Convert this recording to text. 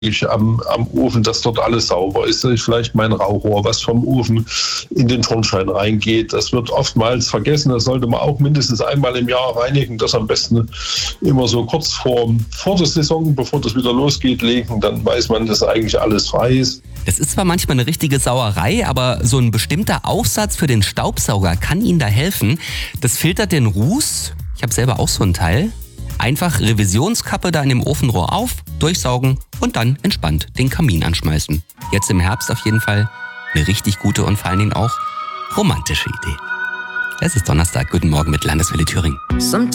am Ofen, dass dort alles sauber ist. Das ist vielleicht mein Rauchrohr, was vom Ofen in den Schornstein reingeht. Das wird oftmals vergessen. Das sollte man auch mindestens einmal im Jahr reinigen. Das am besten immer so kurz vor der Saison, bevor das wieder losgeht, legen. Dann weiß man, dass eigentlich alles frei ist. Das ist zwar manchmal eine richtige Sauerei, aber so ein bestimmter Aufsatz für den Staubsauger kann Ihnen da helfen. Das filtert den Ruß. Ich habe selber auch so ein Teil. Einfach Revisionskappe da in dem Ofenrohr auf, durchsaugen und dann entspannt den Kamin anschmeißen. Jetzt im Herbst auf jeden Fall eine richtig gute und vor allen Dingen auch romantische Idee. Es ist Donnerstag. Guten Morgen mit Landeswelle Thüringen.